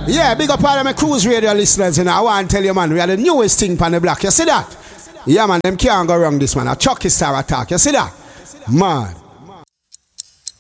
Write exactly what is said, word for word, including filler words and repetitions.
Yeah, big up all of my cruise radio listeners, you know. I want to tell you, man, we are the newest thing on the block. You see that? Yeah, man, them can't go wrong this, man. A Chucky Star attack. You see that? Man.